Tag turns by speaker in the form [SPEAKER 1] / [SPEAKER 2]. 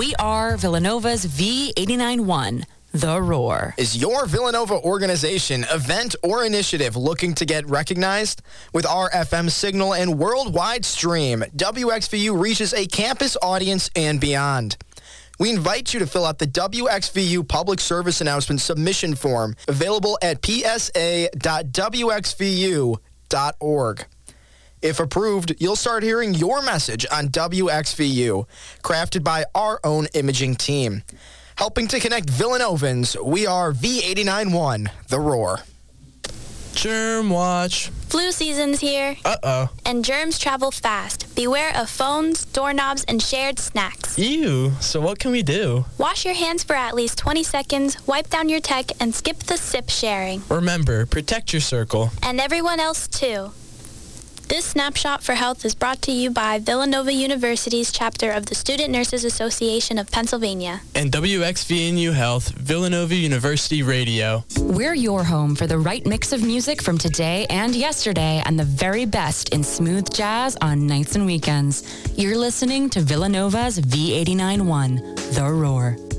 [SPEAKER 1] We are Villanova's V89.1, The Roar.
[SPEAKER 2] Is your Villanova organization, event, or initiative looking to get recognized? With our FM signal and worldwide stream, WXVU reaches a campus audience and beyond. We invite you to fill out the WXVU Public Service Announcement submission form, available at psa.wxvu.org. If approved, you'll start hearing your message on WXVU, crafted by our own imaging team. Helping to connect Villanovans, we are V89.1, The Roar.
[SPEAKER 3] Germ watch.
[SPEAKER 4] Flu season's here.
[SPEAKER 3] Uh-oh.
[SPEAKER 4] And germs travel fast. Beware of phones, doorknobs, and shared snacks.
[SPEAKER 3] Ew. So what can we do?
[SPEAKER 4] Wash your hands for at least 20 seconds, wipe down your tech, and skip the sip sharing.
[SPEAKER 3] Remember, protect your circle.
[SPEAKER 4] And everyone else, too. This Snapshot for Health is brought to you by Villanova University's chapter of the Student Nurses Association of Pennsylvania.
[SPEAKER 3] And WXVNU Health, Villanova University Radio.
[SPEAKER 1] We're your home for the right mix of music from today and yesterday and the very best in smooth jazz on nights and weekends. You're listening to Villanova's V89.1, The Roar.